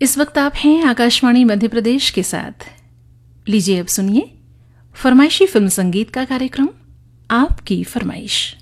इस वक्त आप हैं आकाशवाणी मध्य प्रदेश के साथ। लीजिए अब सुनिए फरमाइशी फिल्म संगीत का कार्यक्रम आपकी फरमाइश।